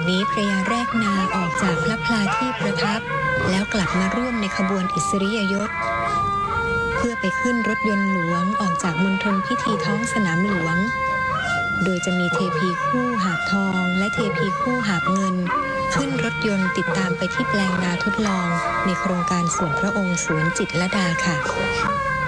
นี้พระยาแรกนาออกจากพระพลาที่ประทับแล้วกลับมาร่วมในขบวนอิสริยยศเพื่อไปขึ้นรถยนต์หลวงออกจากมณฑลพิธีท้องสนามหลวงโดยจะมีเทพีคู่หาบทองและเทพีคู่หาบเงินขึ้นรถยนต์ติดตามไปที่แปลงนาทดลองในโครงการส่วนพระองค์สวนจิตรลดาค่ะ